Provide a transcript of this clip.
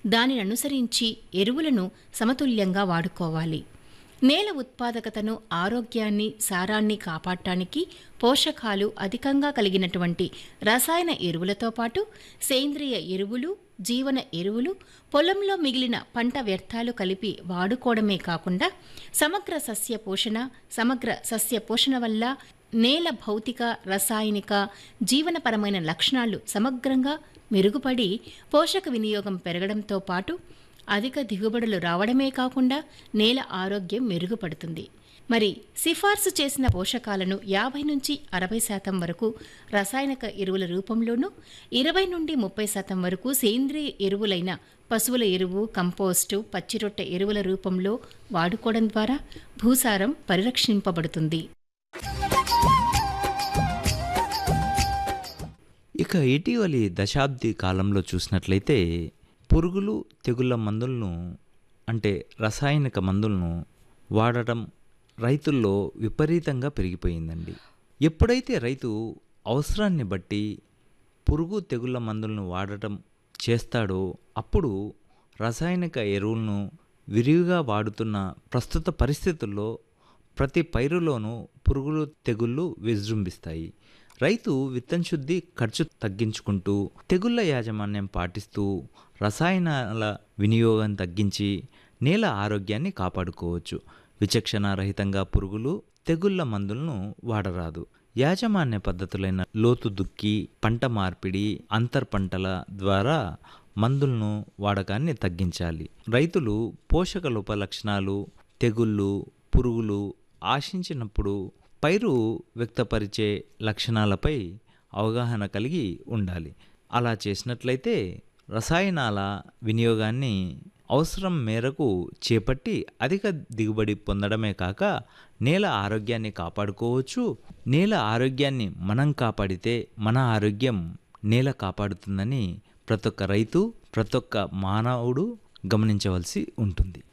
దానిని అనుసరించి ఎరువులను సమతుల్యంగా వాడుకోవాలి. నేల ఉత్పాదకతను, ఆరోగ్యాన్ని, సారాన్ని కాపాడటానికి పోషకాలు అధికంగా కలిగినటువంటి రసాయన ఎరువులతో పాటు సేంద్రియ ఎరువులు, జీవన ఎరువులు, పొలంలో మిగిలిన పంట వ్యర్థాలు కలిపి వాడుకోవడమే కాకుండా సమగ్ర సస్య పోషణ వల్ల నేల భౌతిక, రసాయనిక, జీవనపరమైన లక్షణాలు సమగ్రంగా మెరుగుపడి పోషక వినియోగం పెరగడంతో పాటు అధిక దిగుబడులు రావడమే కాకుండా నేల ఆరోగ్యం మెరుగుపడుతుంది. మరి సిఫార్సు చేసిన పోషకాలను 50-60% వరకు రసాయనిక ఎరువుల రూపంలోనూ, 20-30% వరకు సేంద్రియ ఎరువులైన పశువుల ఎరువు, కంపోస్టు, పచ్చిరొట్టె ఎరువుల రూపంలో వాడుకోవడం ద్వారా భూసారం పరిరక్షింపబడుతుంది. ఇక ఇటీవలి దశాబ్ది కాలంలో చూసినట్లయితే పురుగులు, తెగుళ్ళ మందులను అంటే రసాయనిక మందులను వాడటం రైతుల్లో విపరీతంగా పెరిగిపోయిందండి. ఎప్పుడైతే రైతు అవసరాన్ని బట్టి పురుగు, తెగుళ్ళ మందులను వాడటం చేస్తాడో అప్పుడు రసాయనిక ఎరువులను విరివిగా వాడుతున్న ప్రస్తుత పరిస్థితుల్లో ప్రతి పైరులోనూ పురుగులు, తెగుళ్ళు విజృంభిస్తాయి. రైతు విత్తన శుద్ధి ఖర్చు తగ్గించుకుంటూ, తెగుళ్ళ యాజమాన్యం పాటిస్తూ, రసాయనాల వినియోగం తగ్గించి నేల ఆరోగ్యాన్ని కాపాడుకోవచ్చు. విచక్షణారహితంగా పురుగులు, తెగుళ్ళ మందులను వాడరాదు. యాజమాన్య పద్ధతులైన లోతు దుక్కి, పంట మార్పిడి, అంతర్ పంటల ద్వారా మందులను వాడకాన్ని తగ్గించాలి. రైతులు పోషక లోప లక్షణాలు, తెగుళ్ళు, పురుగులు ఆశించినప్పుడు పైరు వ్యక్తపరిచే లక్షణాలపై అవగాహన కలిగి ఉండాలి. అలా చేసినట్లయితే రసాయనాల వినియోగాన్ని అవసరం మేరకు చేపట్టి అధిక దిగుబడి పొందడమే కాక నేల ఆరోగ్యాన్ని కాపాడుకోవచ్చు. నేల ఆరోగ్యాన్ని మనం కాపాడితే మన ఆరోగ్యం నేల కాపాడుతుందని ప్రతి ఒక్క రైతు, ప్రతి ఒక్క మానవుడు గమనించవలసి ఉంటుంది.